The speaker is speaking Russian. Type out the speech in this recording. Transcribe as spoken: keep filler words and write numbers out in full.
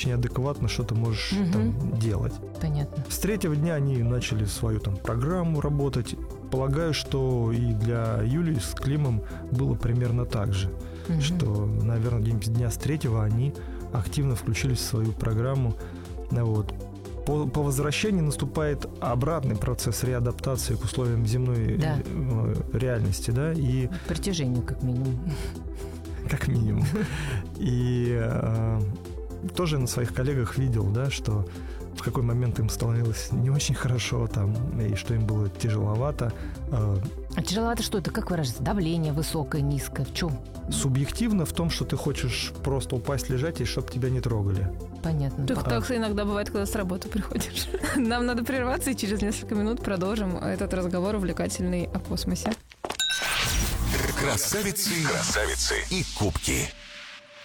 очень адекватно, что ты можешь угу. там делать. Понятно. С третьего дня они начали свою там программу работать. Полагаю, что и для Юлии с Климом было примерно так же. Угу. Что, наверное, где-нибудь дня с третьего они активно включились в свою программу. Вот. По, по возвращении наступает обратный процесс реадаптации к условиям земной да. реальности, да, и притяжению, как минимум. Как минимум. И э, тоже на своих коллегах видел, да, что в какой момент им становилось не очень хорошо там, и что им было тяжеловато. А тяжеловато что это? Как выражается? Давление высокое, низкое? В чем? Субъективно в том, что ты хочешь просто упасть, лежать, и чтобы тебя не трогали. Понятно. Так, так иногда бывает, когда с работы приходишь. Нам надо прерваться, и через несколько минут продолжим этот разговор увлекательный о космосе. Красавицы, красавицы и кубки.